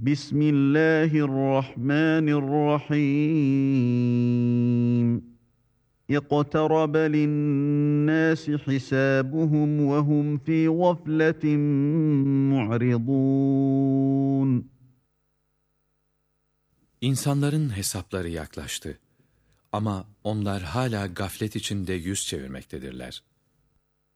Bismillahirrahmanirrahim. اقترب للناس حسابهم وهم في غفلة معرضون. İnsanların hesapları yaklaştı. Ama onlar hala gaflet içinde yüz çevirmektedirler.